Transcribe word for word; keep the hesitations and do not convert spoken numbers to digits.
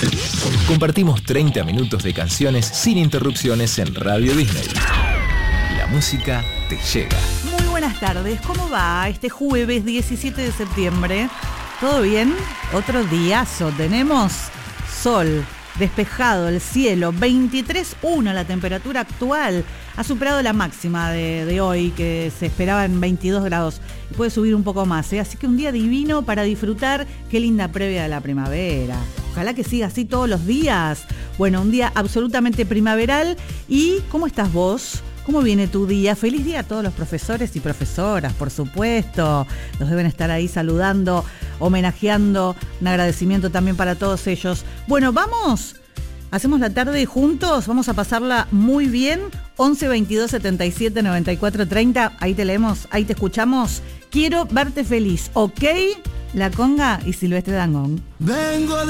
Compartimos treinta minutos de canciones sin interrupciones en Radio Disney. La música te llega. Muy buenas tardes, ¿cómo va este jueves diecisiete de septiembre? ¿Todo bien? Otro diazo, tenemos sol, despejado el cielo, veintitrés punto uno la temperatura actual, ha superado la máxima de, de hoy que se esperaba en veintidós grados y puede subir un poco más, ¿eh? Así que un día divino para disfrutar, qué linda previa de la primavera, ojalá que siga así todos los días. Bueno, un día absolutamente primaveral. ¿Y cómo estás vos? ¿Cómo viene tu día? Feliz día a todos los profesores y profesoras, por supuesto. Los deben estar ahí saludando, homenajeando. Un agradecimiento también para todos ellos. Bueno, vamos. Hacemos la tarde juntos. Vamos a pasarla muy bien. once veintidós setenta y siete noventa y cuatro treinta. Ahí te leemos, ahí te escuchamos. Quiero verte feliz, ¿ok? La Conga y Silvestre Dangond. Vengo